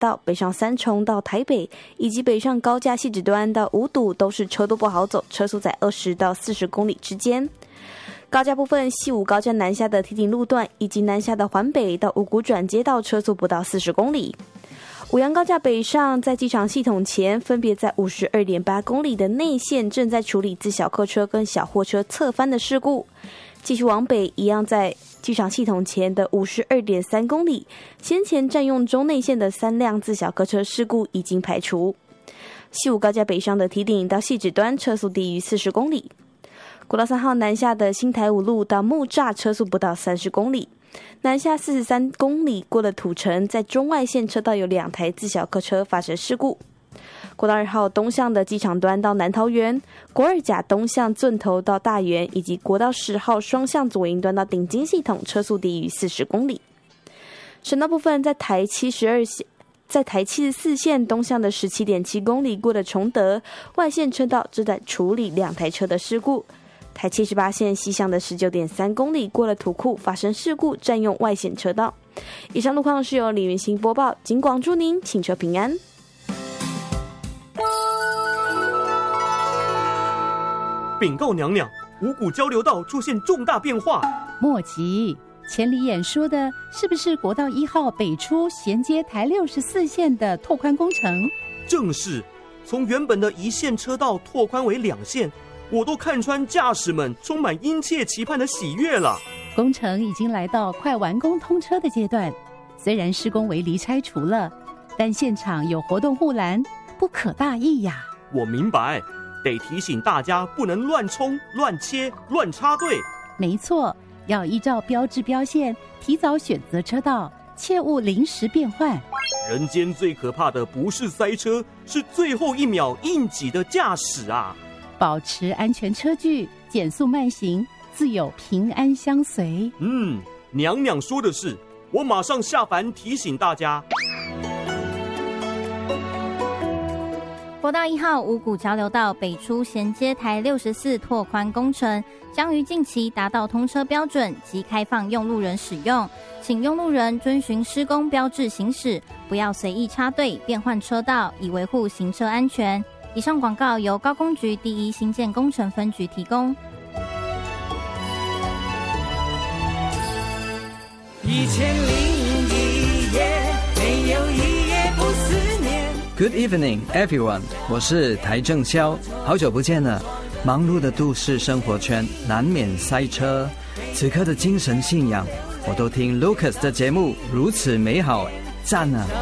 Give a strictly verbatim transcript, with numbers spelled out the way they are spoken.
道北上三重到台北，以及北上高架汐止端到五堵都是车多不好走，车速在二十到四十公里之间。高架部分，西武高架南下的堤顶路段以及南下的环北到五股转接道车速不到四十公里。五杨高架北上，在机场系统前，分别在 五十二点八公里的内线正在处理自小客车跟小货车侧翻的事故。继续往北，一样在机场系统前的 五十二点三公里，先前占用中内线的三辆自小客车事故已经排除。西武高架北上的堤顶到汐止端车速低于四十公里。国道三号南下的新台五路到木栅车速不到三十公里。南下四十三公里过了土城，在中外线车道有两台自小客车发生事故。国道二号东向的机场端到南桃园，国二甲东向圳头到大园，以及国道十号双向左营端到顶金系统车速低于四十公里。省道部分，在台七十二线在台七十四线东向的 十七点七公里过了崇德，外线车道正在处理两台车的事故。台七十八线西向的 十九点三公里过了土库发生事故，占用外线车道。以上路况是由李云兴播报，警广祝您行车平安。 禀告娘娘，五股交流道出现重大变化。 莫急，千里眼说的是不是国道一号北出衔接台六十四线的拓宽工程？ 正是，从原本的一线车道拓宽为两线，我都看穿驾驶们充满殷切期盼的喜悦了。 工程已经来到快完工通车的阶段，虽然施工围篱拆除了，但现场有活动护栏，不可大意呀。 我明白，得提醒大家不能乱冲、乱切、乱插队。 没错，要依照标志标线提早选择车道，切勿临时变换。 人间最可怕的不是塞车，是最后一秒硬挤的驾驶啊！ 保持安全车距，减速慢行，自有平安相随。 嗯，娘娘说的是，我马上下凡提醒大家。 国道一号五股交流道北出衔接台六十四拓宽工程将于近期达到通车标准及开放用路人使用，请用路人遵循施工标志行驶，不要随意插队变换车道，以维护行车安全。以上广告由高工局第一新建工程分局提供。 一千零一夜，没有一夜不思念。 Good evening, everyone. 我是台正宵，好久不见了。忙碌的都市生活圈难免塞车，此刻的精神信仰，我都听 Lucas 的节目如此美好，赞啊！